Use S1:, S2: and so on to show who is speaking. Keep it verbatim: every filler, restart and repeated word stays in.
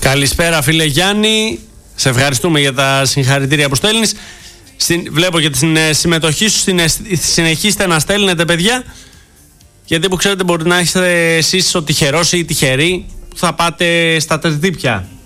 S1: Καλησπέρα φίλε Γιάννη, σε ευχαριστούμε για τα συγχαρητήρια που στέλνεις. Βλέπω και την συμμετοχή σου, συνεχίστε να στέλνετε παιδιά, γιατί που ξέρετε μπορεί να είστε εσείς ο τυχερός ή η τυχερή που θα πάτε στα τερτύπια.